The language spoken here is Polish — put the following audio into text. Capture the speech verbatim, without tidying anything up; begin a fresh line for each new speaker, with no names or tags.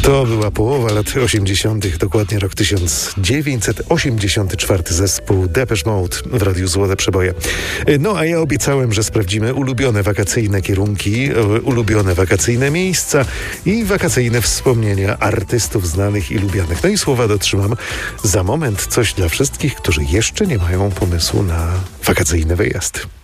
To była połowa lat osiemdziesiątych, dokładnie rok tysiąc dziewięćset osiemdziesiąty czwarty, zespół Depeche Mode w Radiu Złote Przeboje. No a ja obiecałem, że sprawdzimy ulubione wakacyjne kierunki, ulubione wakacyjne miejsca i wakacyjne wspomnienia artystów znanych i lubianych. No i słowa dotrzymam. Za moment coś dla wszystkich, którzy jeszcze nie mają pomysłu na wakacyjny wyjazd.